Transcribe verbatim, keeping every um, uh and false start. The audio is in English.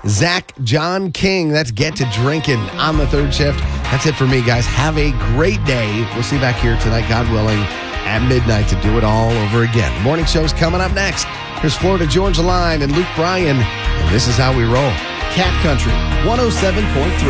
Zach John King. That's Get to Drinking on the third shift. That's it for me, guys. Have a great day. We'll see you back here tonight, God willing, at midnight to do it all over again. The morning show's coming up next. Here's Florida Georgia Line and Luke Bryan, and this is how we roll. Cat Country one oh seven point three.